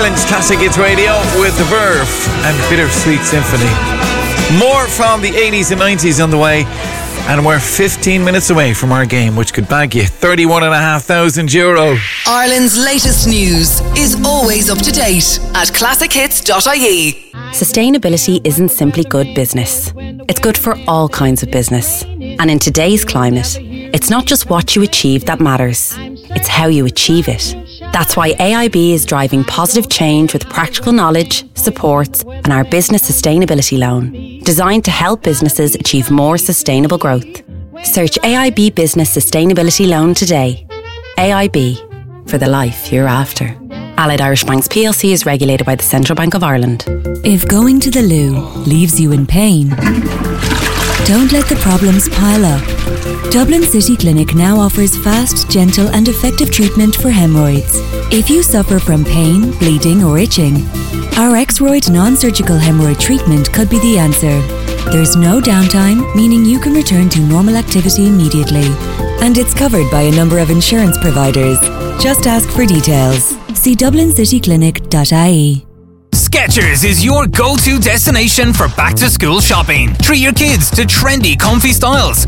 Ireland's Classic Hits Radio with The Verve and Bittersweet Symphony. More from the 80s and 90s on the way, and we're 15 minutes away from our game, which could bag you €31,500. Ireland's latest news is always up to date at classichits.ie. Sustainability isn't simply good business. It's good for all kinds of business. And in today's climate, it's not just what you achieve that matters, it's how you achieve it. That's why AIB is driving positive change with practical knowledge, supports, and our business sustainability loan, designed to help businesses achieve more sustainable growth. Search AIB Business Sustainability Loan today. AIB, for the life you're after. Allied Irish Banks plc is regulated by the Central Bank of Ireland. If going to the loo leaves you in pain, don't let the problems pile up. Dublin City Clinic now offers fast, gentle and effective treatment for hemorrhoids. If you suffer from pain, bleeding or itching, our X-Roid non-surgical hemorrhoid treatment could be the answer. There's no downtime, meaning you can return to normal activity immediately. And it's covered by a number of insurance providers. Just ask for details. See dublincityclinic.ie. Skechers is your go-to destination for back-to-school shopping. Treat your kids to trendy, comfy styles